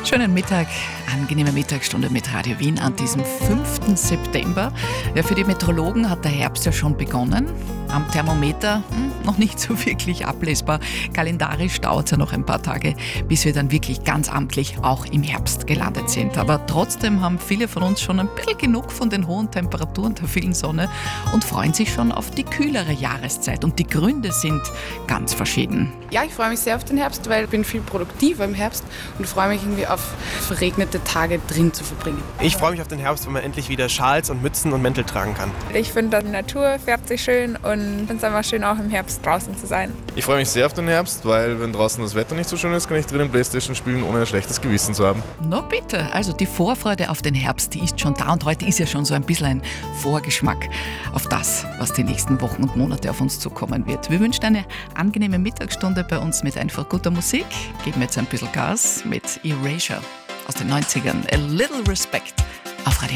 Schönen Mittag, angenehme Mittagsstunde mit Radio Wien an diesem 5. September. Ja, für die Meteorologen hat der Herbst ja schon begonnen. Am Thermometer noch nicht so wirklich ablesbar. Kalendarisch dauert es ja noch ein paar Tage, bis wir dann wirklich ganz amtlich auch im Herbst gelandet sind. Aber trotzdem haben viele von uns schon ein bisschen genug von den hohen Temperaturen, der vielen Sonne und freuen sich schon auf die kühlere Jahreszeit. Und die Gründe sind ganz verschieden. Ja, ich freue mich sehr auf den Herbst, weil ich bin viel produktiver im Herbst und freue mich irgendwie auf verregnete Tage drin zu verbringen. Ich freue mich auf den Herbst, wenn man endlich wieder Schals und Mützen und Mäntel tragen kann. Ich finde, die Natur färbt sich schön und ich finde es einfach schön, auch im Herbst draußen zu sein. Ich freue mich sehr auf den Herbst, weil wenn draußen das Wetter nicht so schön ist, kann ich drinnen Playstation spielen, ohne ein schlechtes Gewissen zu haben. Na bitte, also die Vorfreude auf den Herbst, die ist schon da und heute ist ja schon so ein bisschen ein Vorgeschmack auf das, was die nächsten Wochen und Monate auf uns zukommen wird. Wir wünschen eine angenehme Mittagsstunde bei uns mit einfach guter Musik. Geben jetzt ein bisschen Gas mit Erasure aus den 90ern. A Little Respect auf Radio